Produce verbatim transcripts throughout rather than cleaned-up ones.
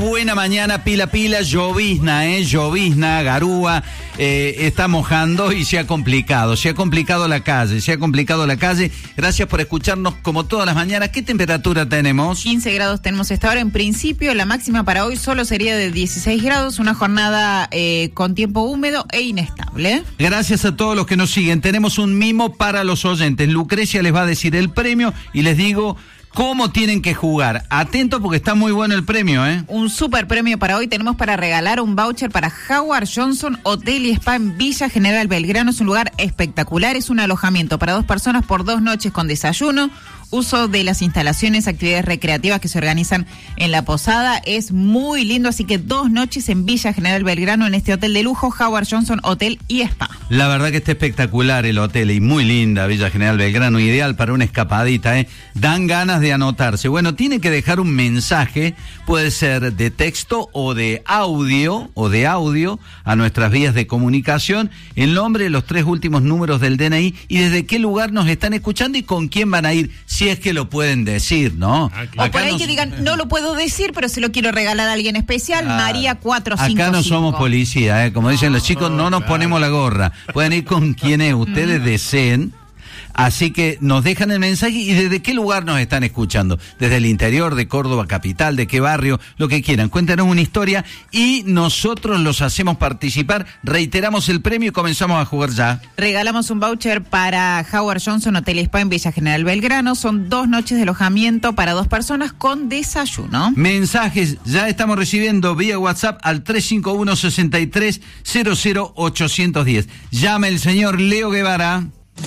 Buena mañana, pila pila, llovizna, eh, llovizna, garúa, eh, está mojando y se ha complicado, se ha complicado la calle, se ha complicado la calle. Gracias por escucharnos como todas las mañanas. ¿Qué temperatura tenemos? quince grados tenemos esta hora. En principio, la máxima para hoy solo sería de dieciséis grados, una jornada eh, con tiempo húmedo e inestable. Gracias a todos los que nos siguen. Tenemos un mimo para los oyentes. Lucrecia les va a decir el premio y les digo cómo tienen que jugar. Atento porque está muy bueno el premio, ¿eh? Un super premio para hoy. Tenemos para regalar un voucher para Howard Johnson Hotel y Spa en Villa General Belgrano. Es un lugar espectacular. Es un alojamiento para dos personas por dos noches con desayuno, uso de las instalaciones, actividades recreativas que se organizan en la posada. Es muy lindo, así que dos noches en Villa General Belgrano en este hotel de lujo, Howard Johnson Hotel y Spa. La verdad que está espectacular el hotel y muy linda Villa General Belgrano, ideal para una escapadita, ¿eh? Dan ganas de anotarse. Bueno, tiene que dejar un mensaje, puede ser de texto o de audio, o de audio, a nuestras vías de comunicación, el nombre, los tres últimos números del D N I y desde qué lugar nos están escuchando y con quién van a ir. Si es que lo pueden decir, ¿no? Ah, claro. O por ahí nos... que digan, no lo puedo decir, pero se lo quiero regalar a alguien especial, ah, María cuatro cinco cinco. Acá no somos policía, ¿eh? Como dicen no, los chicos, no, no nos claro. ponemos la gorra. Pueden ir con quienes ustedes deseen. Así que nos dejan el mensaje y desde qué lugar nos están escuchando. Desde el interior de Córdoba capital, de qué barrio, lo que quieran. Cuéntanos una historia y nosotros los hacemos participar. Reiteramos el premio y comenzamos a jugar ya. Regalamos un voucher para Howard Johnson Hotel y Spa en Villa General Belgrano. Son dos noches de alojamiento para dos personas con desayuno. Mensajes ya estamos recibiendo vía WhatsApp al tres cinco uno, seis tres, cero cero ocho uno cero. Llame el señor Leo Guevara.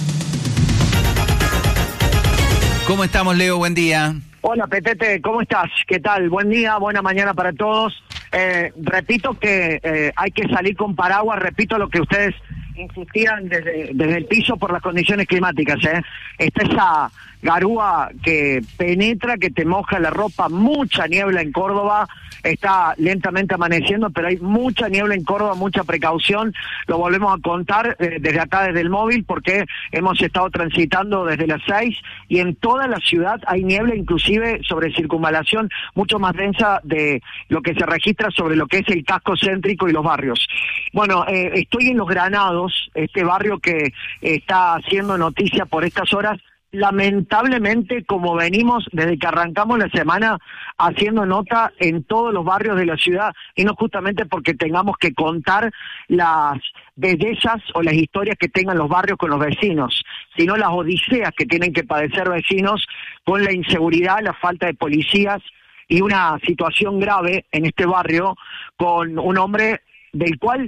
¿Cómo estamos, Leo? Buen día. Hola, Petete, ¿cómo estás? ¿Qué tal? Buen día, buena mañana para todos. Eh, repito que eh, hay que salir con paraguas, repito lo que ustedes insistían desde, desde el piso por las condiciones climáticas, ¿eh? Está esa garúa que penetra, que te moja la ropa, mucha niebla en Córdoba, está lentamente amaneciendo, pero hay mucha niebla en Córdoba, mucha precaución, lo volvemos a contar eh, desde acá, desde el móvil, porque hemos estado transitando desde las seis y en toda la ciudad hay niebla, inclusive sobre circunvalación, mucho más densa de lo que se registra sobre lo que es el casco céntrico y los barrios. Bueno, eh, estoy en Los Granados, este barrio que está haciendo noticia por estas horas. Lamentablemente, como venimos desde que arrancamos la semana haciendo nota en todos los barrios de la ciudad, y no justamente porque tengamos que contar las bellezas o las historias que tengan los barrios con los vecinos, sino las odiseas que tienen que padecer vecinos con la inseguridad, la falta de policías y una situación grave en este barrio con un hombre del cual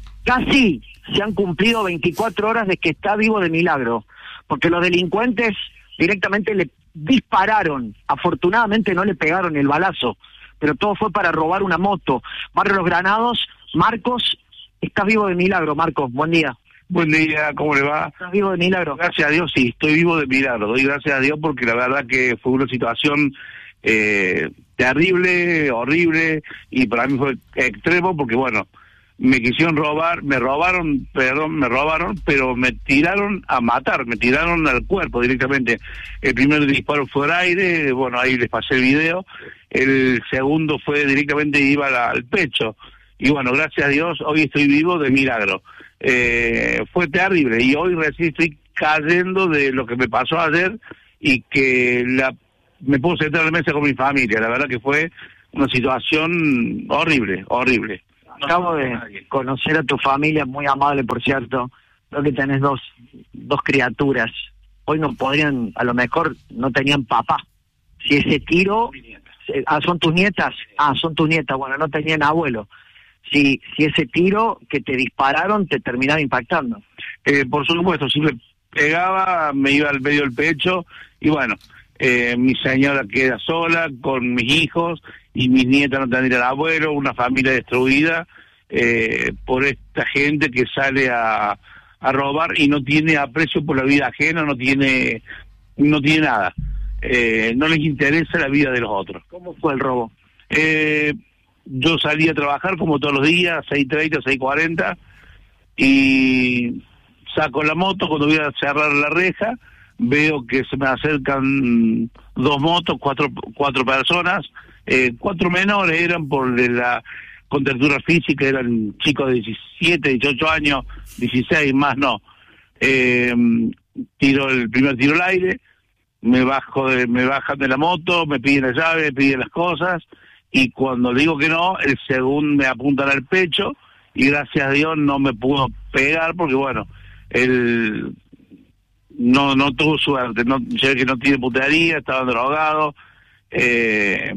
casi se han cumplido veinticuatro horas de que está vivo de milagro, porque los delincuentes directamente le dispararon, afortunadamente no le pegaron el balazo, pero todo fue para robar una moto. Barrio Los Granados, Marcos, estás vivo de milagro, Marcos, buen día. Buen día, ¿cómo le va? ¿Estás vivo de milagro? Gracias a Dios, sí, estoy vivo de milagro, doy gracias a Dios porque la verdad que fue una situación eh, terrible, horrible, y para mí fue extremo porque, bueno, me quisieron robar, me robaron, perdón, me robaron, pero me tiraron a matar, me tiraron al cuerpo directamente. El primer disparo fue al aire, bueno, ahí les pasé el video, el segundo fue directamente, iba al, al pecho, y bueno, gracias a Dios, hoy estoy vivo de milagro. Eh, fue terrible, y hoy recién estoy cayendo de lo que me pasó ayer, y que la, me puedo sentar a la mesa con mi familia, la verdad que fue una situación horrible, horrible. Acabo de conocer a tu familia, muy amable, por cierto. Creo que tenés dos dos criaturas. Hoy no podrían, a lo mejor no tenían papá. Si ese tiro... Ah, ¿son tus nietas? Ah, son tus nietas. Bueno, no tenían abuelo. Si si ese tiro que te dispararon te terminaba impactando. Eh, por supuesto, si me pegaba, me iba al medio del pecho. Y bueno, eh, mi señora queda sola con mis hijos, y mis nietas no tendrían abuelo, una familia destruida eh, por esta gente que sale a, a robar y no tiene aprecio por la vida ajena, no tiene no tiene nada, eh, no les interesa la vida de los otros. ¿Cómo fue el robo? Eh, yo salí a trabajar como todos los días, seis treinta, seis cuarenta, y saco la moto. Cuando voy a cerrar la reja, veo que se me acercan dos motos, cuatro cuatro personas, Eh, cuatro menores eran por la contractura física, eran chicos de diecisiete, dieciocho años, dieciséis más no. Eh, tiro el primer tiro al aire, me bajo de, me bajan de la moto, me piden la llave, me piden las cosas, y cuando digo que no, el segundo me apuntan al pecho, y gracias a Dios no me pudo pegar, porque bueno, él no no tuvo suerte, no, sé que no tiene putería, estaba drogado, eh,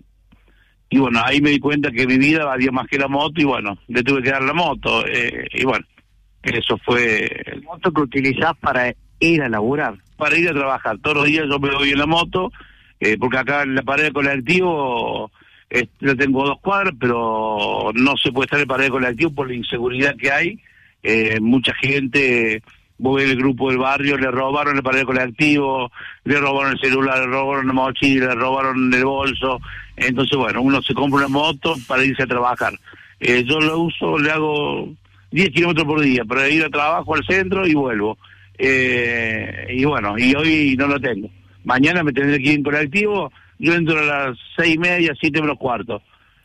y bueno, ahí me di cuenta que mi vida valía más que la moto, y bueno, le tuve que dar la moto, eh, y bueno, eso fue... ¿La moto que utilizás para ir a laburar? Para ir a trabajar, todos los días yo me voy en la moto, eh, porque acá en la pared de colectivo eh, la tengo dos cuadras, pero no se puede estar en pared de colectivo por la inseguridad que hay, eh, mucha gente... Vos ves el grupo del barrio, le robaron el pared de colectivo, le robaron el celular, le robaron la mochila, le robaron el bolso. Entonces, bueno, uno se compra una moto para irse a trabajar. Eh, yo lo uso, le hago diez kilómetros por día para ir a trabajo al centro y vuelvo. Eh, y bueno, y hoy no lo tengo. Mañana me tendré que ir en colectivo, yo entro a las seis y media, siete menos cuarto.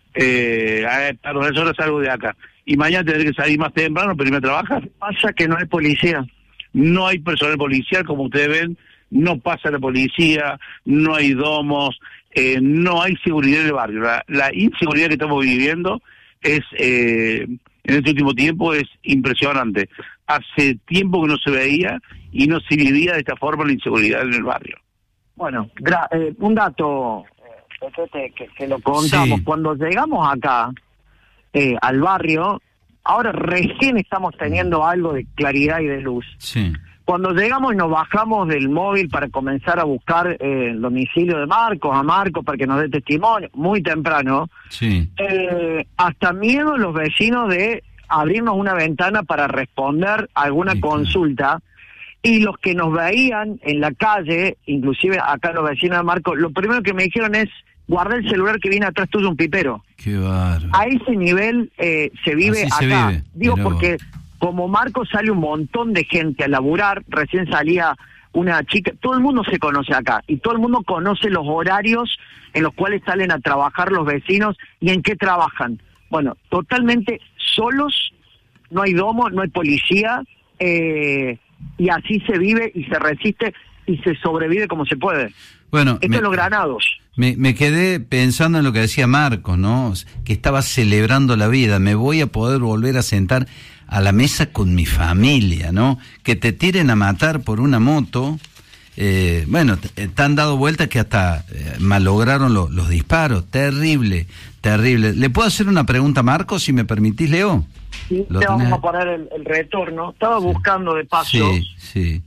Eh, a las horas salgo de acá. Y mañana tendré que salir más temprano para irme a trabajar. Pasa que no hay policía. No hay personal policial, como ustedes ven, no pasa la policía, no hay domos, eh, no hay seguridad en el barrio. La, la inseguridad que estamos viviendo es, eh, en este último tiempo, es impresionante. Hace tiempo que no se veía y no se vivía de esta forma la inseguridad en el barrio. Bueno, gra- eh, un dato eh, que, que lo contamos. Sí. Cuando llegamos acá, eh, al barrio, ahora recién estamos teniendo algo de claridad y de luz. Sí. Cuando llegamos y nos bajamos del móvil para comenzar a buscar eh, el domicilio de Marcos, a Marcos para que nos dé testimonio, muy temprano, Sí. eh, hasta miedo los vecinos de abrirnos una ventana para responder a alguna Sí, claro. consulta, y los que nos veían en la calle, inclusive acá los vecinos de Marcos, lo primero que me dijeron es: guarda el celular que viene atrás tuyo, un pipero. Qué bárbaro. A ese nivel eh, se vive Así se acá. vive, Digo, pero- porque como Marcos sale un montón de gente a laburar, recién salía una chica, todo el mundo se conoce acá, y todo el mundo conoce los horarios en los cuales salen a trabajar los vecinos y en qué trabajan. Bueno, totalmente solos, no hay domo, no hay policía, eh, y así se vive y se resiste y se sobrevive como se puede. Bueno, Esto me- es los Granados. Me, me quedé pensando en lo que decía Marcos, ¿no? Que estaba celebrando la vida. Me voy a poder volver a sentar a la mesa con mi familia, ¿no? Que te tiren a matar por una moto. Eh, bueno, te, te han dado vueltas que hasta eh, malograron lo, los disparos. Terrible, terrible. ¿Le puedo hacer una pregunta a Marcos, si me permitís, Leo? Sí, ¿Lo te vamos tenés? a poner el, el retorno. Estaba buscando de paso. Sí, sí,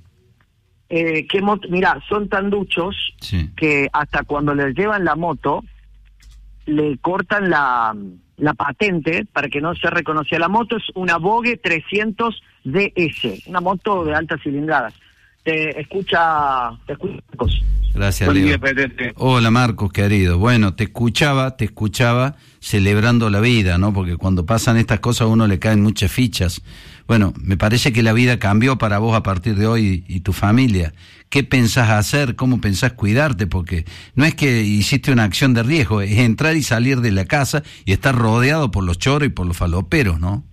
Eh, que mot- mirá, son tan duchos sí. que hasta cuando les llevan la moto le cortan la, la patente para que no se reconocía. La moto es una Vogue trescientos D S, una moto de altas cilindradas. Te escucha, te escucha Marcos. Gracias, Buen Leo. día, Petete. Hola, Marcos, querido. Bueno, te escuchaba, te escuchaba celebrando la vida, ¿no? Porque cuando pasan estas cosas a uno le caen muchas fichas. Bueno, me parece que la vida cambió para vos a partir de hoy y tu familia. ¿Qué pensás hacer? ¿Cómo pensás cuidarte? Porque no es que hiciste una acción de riesgo, es entrar y salir de la casa y estar rodeado por los choros y por los faloperos, ¿no?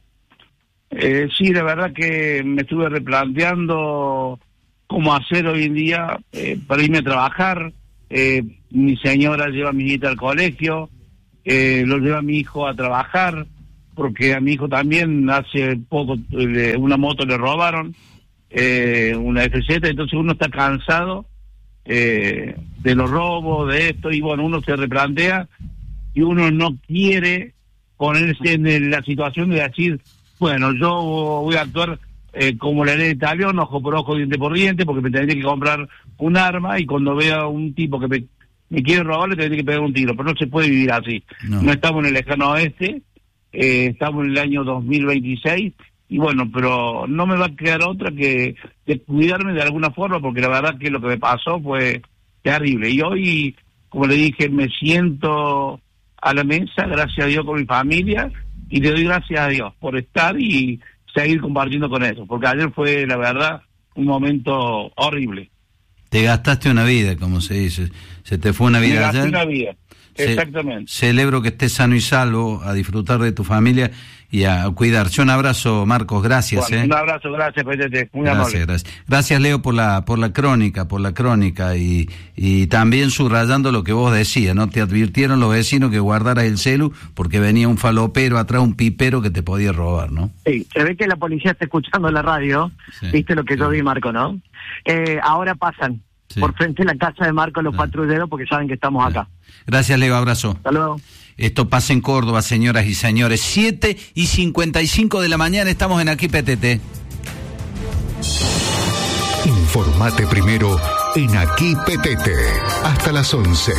Eh, sí, la verdad que me estuve replanteando cómo hacer hoy en día eh, para irme a trabajar. Eh, mi señora lleva a mi hijita al colegio, eh, lo lleva a mi hijo a trabajar, porque a mi hijo también hace poco eh, una moto le robaron, eh, una F Z, entonces uno está cansado eh, de los robos, de esto, y bueno, uno se replantea y uno no quiere ponerse en la situación de decir, bueno, yo voy a actuar eh, como la ley de Talión, ojo por ojo, diente por diente, porque me tendría que comprar un arma, y cuando vea a un tipo que me, me quiere robar, le tendría que pegar un tiro, pero no se puede vivir así. No. No estamos en el lejano oeste, eh, estamos en el año dos mil veintiséis, y bueno, pero no me va a quedar otra que, que cuidarme de alguna forma, porque la verdad que lo que me pasó fue terrible. Y hoy, como le dije, me siento a la mesa, gracias a Dios, con mi familia, y le doy gracias a Dios por estar y seguir compartiendo con eso, porque ayer fue, la verdad, un momento horrible. Te gastaste una vida, como se dice. Se te fue una Me vida gasté ayer. una vida. Exactamente. Ce- celebro que estés sano y salvo, a disfrutar de tu familia y a cuidarse. Un abrazo, Marcos, gracias. Bueno, eh. un abrazo, gracias, Petete, muy Gracias, amable. gracias. Gracias, Leo, por la por la crónica, por la crónica y, y también subrayando lo que vos decías, ¿no? Te advirtieron los vecinos que guardaras el celu porque venía un falopero atrás, un pipero que te podía robar, ¿no? Sí, se ve que la policía está escuchando la radio, Sí, viste lo que sí. yo vi, Marco, ¿no? Eh, ahora pasan Sí. por frente a la casa de Marco los Sí. patrulleros porque saben que estamos acá. Gracias, Leo, abrazo. Hasta luego. Esto pasa en Córdoba, señoras y señores. siete y cincuenta y cinco de la mañana, estamos en Aquí P T T. Informate primero en Aquí P T T. Hasta las once.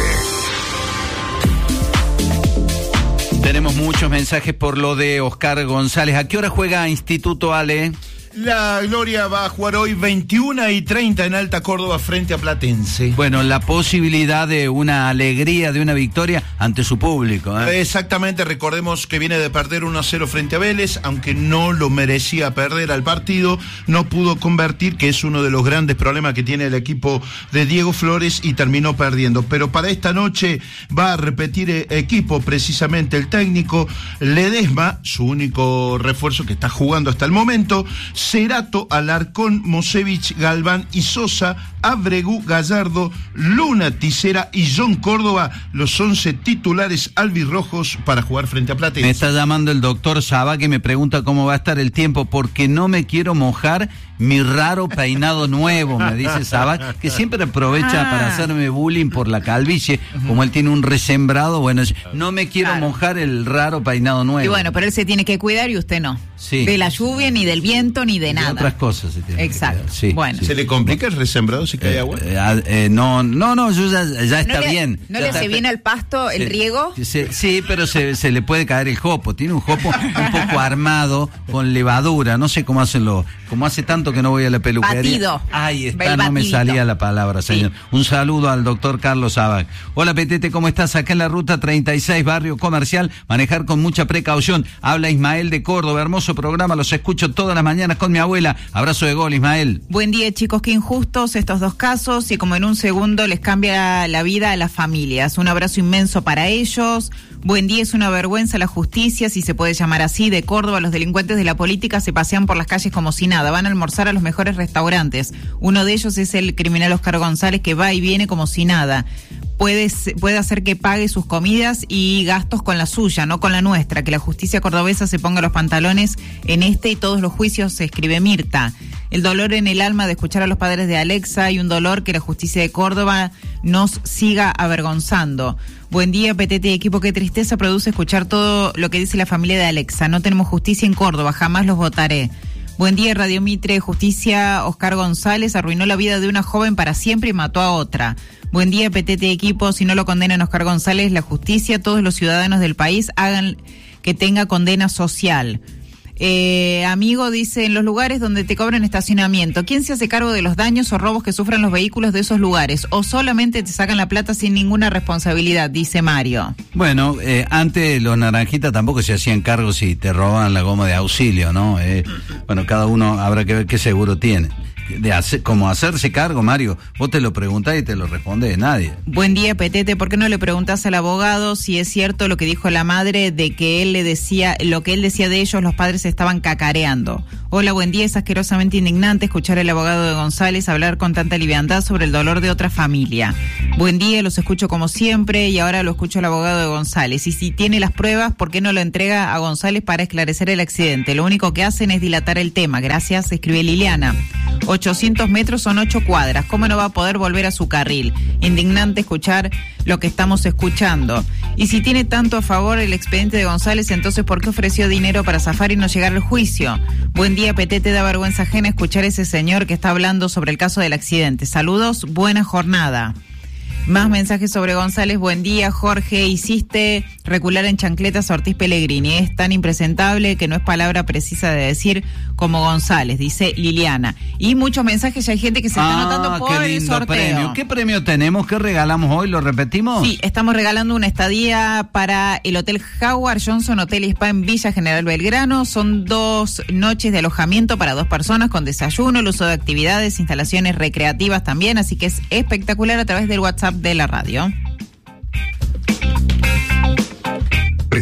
Tenemos muchos mensajes por lo de Oscar González. ¿A qué hora juega Instituto, Ale? La Gloria va a jugar hoy veintiuna y treinta en Alta Córdoba frente a Platense. Bueno, la posibilidad de una alegría, de una victoria ante su público, ¿eh? Exactamente, recordemos que viene de perder uno a cero frente a Vélez, aunque no lo merecía perder al partido, no pudo convertir, que es uno de los grandes problemas que tiene el equipo de Diego Flores, y terminó perdiendo. Pero para esta noche va a repetir eh, equipo precisamente el técnico Ledesma, su único refuerzo que está jugando hasta el momento, Cerato, Alarcón, Mosevich, Galván y Sosa, Abregu, Gallardo, Luna, Tisera y John Córdoba, los once titulares albirrojos para jugar frente a Platense. Me está llamando el doctor Saba que me pregunta cómo va a estar el tiempo porque no me quiero mojar mi raro peinado nuevo, me dice Saba, que siempre aprovecha Ah. para hacerme bullying por la calvicie, como él tiene un resembrado, bueno, no me quiero Claro. mojar el raro peinado nuevo. Y bueno, pero él se tiene que cuidar y usted no. Sí. De la lluvia, ni del viento, ni de Y nada. otras cosas se tiene que Exacto. cuidar. Sí, Bueno. sí. ¿Se le complica el resembrado si cae Eh, agua? eh, ah, eh, no, no, no, yo ya, ya está ¿No le, bien. ¿No Ya le está- hace bien al pasto el se- riego? se- sí, pero se, se le puede caer el jopo. Tiene un jopo un poco armado con levadura. No sé cómo hacen los. Como hace tanto que no voy a la peluquería. Batido. Ahí está, El no me batidito. salía la palabra, señor. Sí. Un saludo al doctor Carlos Abac. Hola, Petete, ¿cómo estás? Acá en la ruta treinta y seis, barrio comercial. Manejar con mucha precaución. Habla Ismael de Córdoba. Hermoso programa. Los escucho todas las mañanas con mi abuela. Abrazo de gol, Ismael. Buen día, chicos, qué injustos estos dos casos y como en un segundo les cambia la vida a las familias. Un abrazo inmenso para ellos. Buen día, es una vergüenza la justicia, si se puede llamar así, de Córdoba. Los delincuentes de la política se pasean por las calles como si nada, van a almorzar a los mejores restaurantes. Uno de ellos es el criminal Oscar González, que va y viene como si nada. Puede, puede hacer que pague sus comidas y gastos con la suya, no con la nuestra. Que la justicia cordobesa se ponga los pantalones en este y todos los juicios, se escribe Mirta. El dolor en el alma de escuchar a los padres de Alexa y un dolor que la justicia de Córdoba nos siga avergonzando. Buen día, Petete y equipo. Qué tristeza produce escuchar todo lo que dice la familia de Alexa. No tenemos justicia en Córdoba, jamás los votaré. Buen día, Radio Mitre. Justicia, Oscar González arruinó la vida de una joven para siempre y mató a otra. Buen día, Petete y equipo. Si no lo condenan Oscar González, la justicia, todos los ciudadanos del país hagan que tenga condena social. Eh, amigo, dice, en los lugares donde te cobran estacionamiento, ¿quién se hace cargo de los daños o robos que sufran los vehículos de esos lugares? ¿O solamente te sacan la plata sin ninguna responsabilidad? Dice Mario. Bueno, eh, antes los naranjitas tampoco se hacían cargo si te roban la goma de auxilio, ¿no? Eh, bueno, cada uno habrá que ver qué seguro tiene. De hacer, como hacerse cargo, Mario, vos te lo preguntás y te lo responde nadie. Buen día, Petete. ¿Por qué no le preguntás al abogado si es cierto lo que dijo la madre de que él le decía, lo que él decía de ellos, los padres estaban cacareando? Hola, buen día. Es asquerosamente indignante escuchar al abogado de González hablar con tanta liviandad sobre el dolor de otra familia. Buen día, los escucho como siempre y ahora lo escucho al abogado de González. Y si tiene las pruebas, ¿por qué no lo entrega a González para esclarecer el accidente? Lo único que hacen es dilatar el tema. Gracias, escribe Liliana. ochocientos metros son ocho cuadras. ¿Cómo no va a poder volver a su carril? Indignante escuchar lo que estamos escuchando. Y si tiene tanto a favor el expediente de González, entonces ¿por qué ofreció dinero para zafar y no llegar al juicio? Buen día, Petete, da vergüenza ajena escuchar a ese señor que está hablando sobre el caso del accidente. Saludos, buena jornada. Más mensajes sobre González. Buen día, Jorge. Hiciste recular en chancletas a Ortiz Pellegrini. Es tan impresentable que no es palabra precisa de decir como González, dice Liliana. Y muchos mensajes, ya hay gente que se está anotando por qué el lindo sorteo. premio. ¿Qué premio tenemos? ¿Qué regalamos hoy? ¿Lo repetimos? Sí, estamos regalando una estadía para el Hotel Howard Johnson Hotel y Spa en Villa General Belgrano. Son dos noches de alojamiento para dos personas con desayuno, el uso de actividades, instalaciones recreativas también, así que es espectacular a través del WhatsApp de la radio.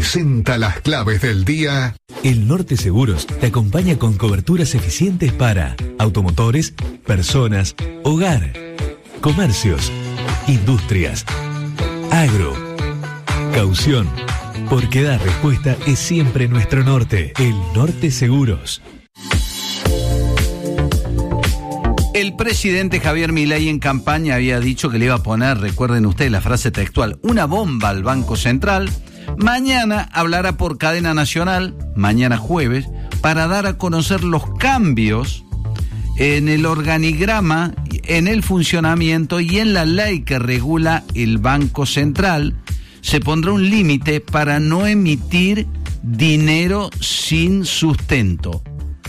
presenta las claves del día. El Norte Seguros te acompaña con coberturas eficientes para automotores, personas, hogar, comercios, industrias, agro, caución. Porque dar respuesta es siempre nuestro norte. El Norte Seguros. El presidente Javier Milei en campaña había dicho que le iba a poner, recuerden ustedes la frase textual, una bomba al Banco Central. Mañana hablará por cadena nacional, mañana jueves, para dar a conocer los cambios en el organigrama, en el funcionamiento y en la ley que regula el Banco Central. Se pondrá un límite para no emitir dinero sin sustento.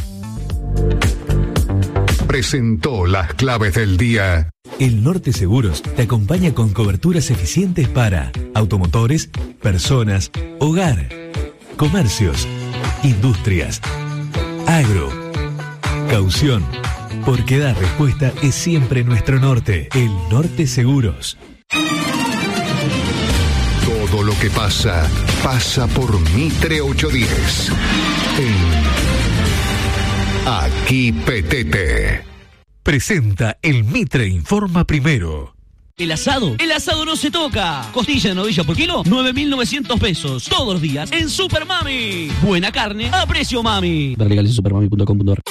Presentó las claves del día. El Norte Seguros te acompaña con coberturas eficientes para automotores, personas, hogar, comercios, industrias, agro, caución. Porque dar respuesta es siempre nuestro norte. El Norte Seguros. Todo lo que pasa, pasa por Mitre ochocientos diez. En Aquí Petete. Presenta el Mitre Informa Primero. El asado, el asado no se toca. Costilla de novilla por kilo, nueve mil novecientos pesos. Todos los días en Super Mami. Buena carne a precio mami. Ver legales en supermami punto com punto a r.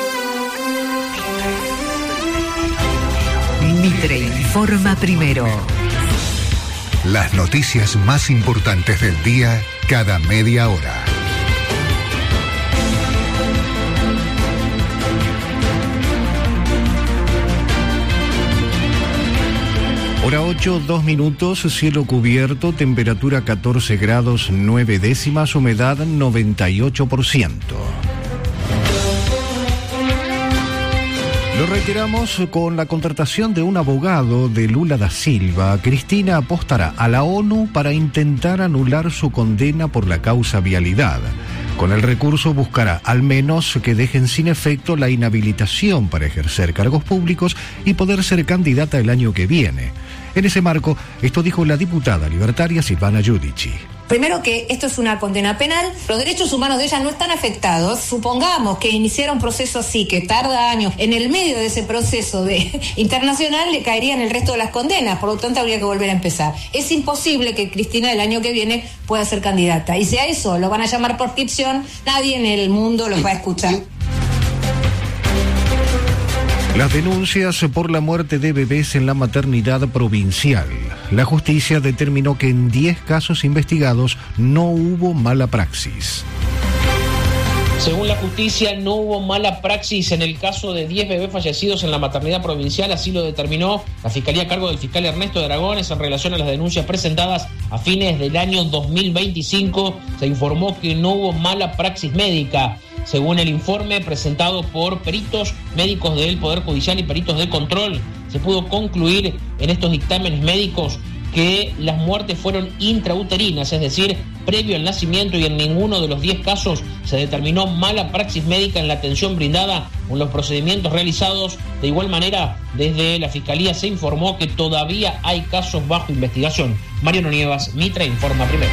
Mitre Informa Primero. Las noticias más importantes del día cada media hora. Hora ocho, dos minutos, cielo cubierto, temperatura catorce grados nueve décimas, humedad noventa y ocho por ciento. Lo reiteramos con la contratación de un abogado de Lula da Silva. Cristina apostará a la ONU para intentar anular su condena por la causa vialidad. Con el recurso buscará al menos que dejen sin efecto la inhabilitación para ejercer cargos públicos y poder ser candidata el año que viene. En ese marco, esto dijo la diputada libertaria Silvana Giudici. Primero que esto es una condena penal, los derechos humanos de ella no están afectados. Supongamos que iniciara un proceso así, que tarda años, en el medio de ese proceso de internacional le caerían el resto de las condenas, por lo tanto habría que volver a empezar. Es imposible que Cristina el año que viene pueda ser candidata. Y si a eso lo van a llamar proscripción, nadie en el mundo los va a escuchar. Las denuncias por la muerte de bebés en la maternidad provincial. La justicia determinó que en diez casos investigados no hubo mala praxis. Según la justicia, no hubo mala praxis en el caso de diez bebés fallecidos en la maternidad provincial, así lo determinó la Fiscalía a cargo del fiscal Ernesto de Aragones en relación a las denuncias presentadas a fines del año dos mil veinticinco. Se informó que no hubo mala praxis médica. Según el informe presentado por peritos médicos del Poder Judicial y peritos de control, se pudo concluir en estos dictámenes médicos que las muertes fueron intrauterinas, es decir, previo al nacimiento, y en ninguno de los diez casos se determinó mala praxis médica en la atención brindada o en los procedimientos realizados. De igual manera, desde la Fiscalía se informó que todavía hay casos bajo investigación. Mariano Nievas, Mitre Informa Primero.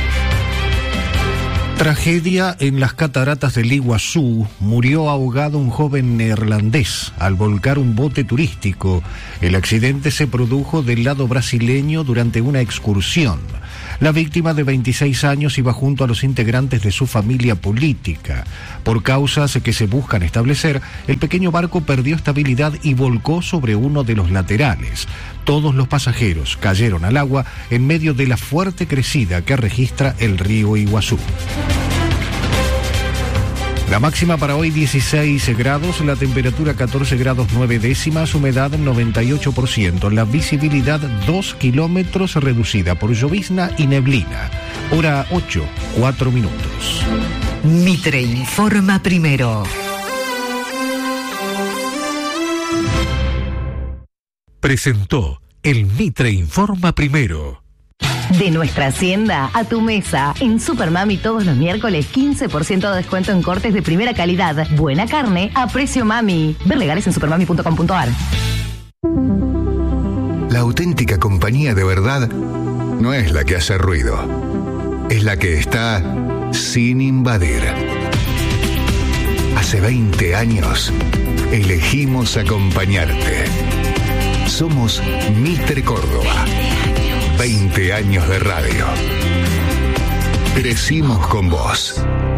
Tragedia en las cataratas del Iguazú. Murió ahogado un joven neerlandés al volcar un bote turístico. El accidente se produjo del lado brasileño durante una excursión. La víctima, de veintiséis años, iba junto a los integrantes de su familia política. Por causas que se buscan establecer, el pequeño barco perdió estabilidad y volcó sobre uno de los laterales. Todos los pasajeros cayeron al agua en medio de la fuerte crecida que registra el río Iguazú. La máxima para hoy dieciséis grados, la temperatura catorce grados nueve décimas, humedad noventa y ocho por ciento, la visibilidad dos kilómetros reducida por llovizna y neblina. Hora ocho, cuatro minutos. Mitre Informa Primero. Presentó el Mitre Informa Primero. De nuestra hacienda a tu mesa. En Supermami todos los miércoles quince por ciento de descuento en cortes de primera calidad. Buena carne a precio mami. Ver legales en supermami punto com punto a r. La auténtica compañía de verdad no es la que hace ruido, es la que está sin invadir. Hace veinte años elegimos acompañarte. Somos Mitre Córdoba. veinte años de radio. Crecimos con vos.